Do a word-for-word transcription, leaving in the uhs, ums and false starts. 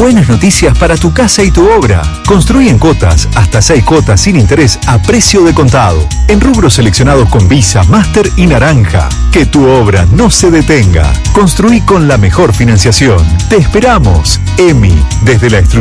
Buenas noticias para tu casa y tu obra. Construí en cuotas, hasta seis cuotas sin interés a precio de contado. En rubros seleccionados con Visa, Master y Naranja. Que tu obra no se detenga. Construí con la mejor financiación. Te esperamos. EMI, desde la estructura